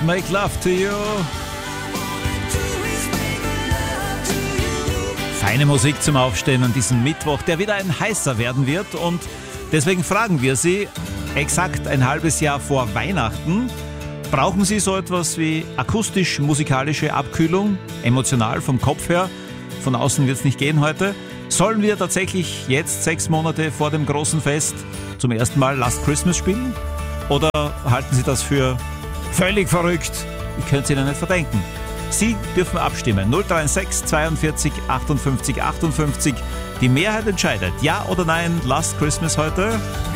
Make Love to You. Feine Musik zum Aufstehen an diesem Mittwoch, der wieder ein heißer werden wird. Und deswegen fragen wir Sie, exakt ein halbes Jahr vor Weihnachten, brauchen Sie so etwas wie akustisch-musikalische Abkühlung, emotional vom Kopf her? Von außen wird es nicht gehen heute. Sollen wir tatsächlich jetzt 6 Monate vor dem großen Fest zum ersten Mal Last Christmas spielen? Oder halten Sie das für völlig verrückt? Ich könnte es Ihnen nicht verdenken. Sie dürfen abstimmen. 036 42 58 58. Die Mehrheit entscheidet. Ja oder nein, Last Christmas heute?